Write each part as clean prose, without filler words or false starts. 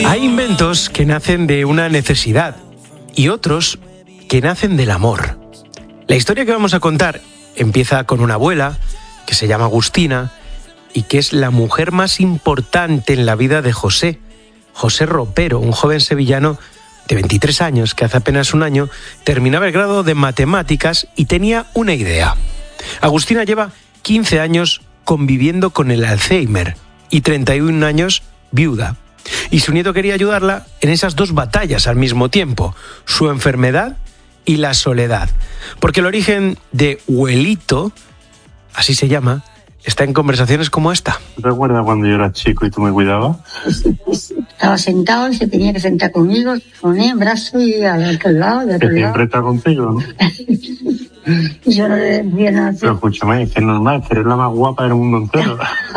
Hay inventos que nacen de una necesidad y otros que nacen del amor. La historia que vamos a contar empieza con una abuela que se llama Agustina y que es la mujer más importante en la vida de José Ropero, un joven sevillano de 23 años que hace apenas un año terminaba el grado de matemáticas y tenía una idea. Agustina lleva 15 años conviviendo con el Alzheimer y 31 años viuda. Y su nieto quería ayudarla en esas dos batallas al mismo tiempo, su enfermedad y la soledad. Porque el origen de Huelito, así se llama, está en conversaciones como esta. ¿Te acuerdas cuando yo era chico y tú me cuidabas? Estaba sentado y se tenía que sentar conmigo, ponía el brazo y al otro lado, de otro Que lado. siempre está contigo, ¿no? Y yo no le decía nada. Pero escúchame, es que es normal, que eres la más guapa del mundo entero.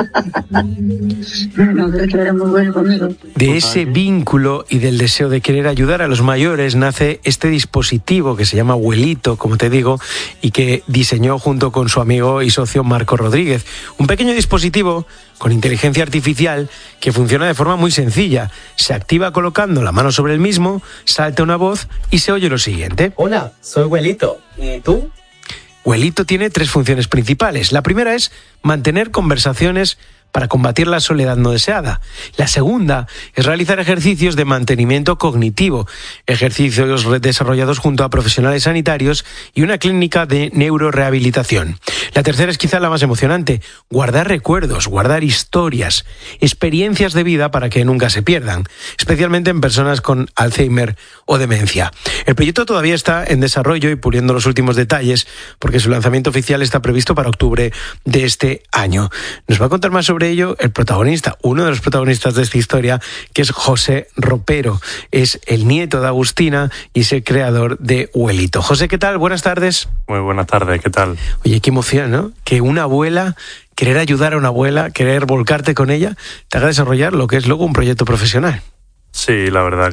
No, pero que era muy bueno conmigo. De ese vínculo y del deseo de querer ayudar a los mayores nace este dispositivo que se llama Huelito, como te digo, y que diseñó junto con su amigo y socio Marco Rodríguez. Un pequeño dispositivo con inteligencia artificial que funciona de forma muy sencilla. Se activa colocando la mano sobre el mismo, salta una voz y se oye lo siguiente. Hola, soy Huelito. ¿Y tú? Huelito tiene 3 funciones principales. La primera es mantener conversaciones para combatir la soledad no deseada. La segunda es realizar ejercicios de mantenimiento cognitivo, ejercicios desarrollados junto a profesionales sanitarios y una clínica de neurorehabilitación. La tercera es quizá la más emocionante, guardar recuerdos, guardar historias, experiencias de vida para que nunca se pierdan, especialmente en personas con Alzheimer o demencia. El proyecto todavía está en desarrollo y puliendo los últimos detalles, porque su lanzamiento oficial está previsto para octubre de este año. Nos va a contar más sobre ello el protagonista, uno de los protagonistas de esta historia, que es José Ropero. Es el nieto de Agustina y es el creador de Huelito. José, ¿qué tal? Buenas tardes. Muy buenas tardes, ¿qué tal? Oye, qué emoción, ¿no? Que una abuela, querer ayudar a una abuela, querer volcarte con ella, te haga desarrollar lo que es luego un proyecto profesional. Sí, la verdad